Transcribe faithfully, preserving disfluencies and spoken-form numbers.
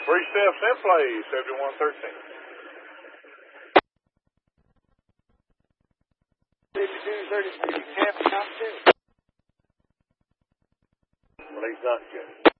Three steps in play, seventy-one thirteen. fifty-two thirty-three, half top two. Well, he's not good.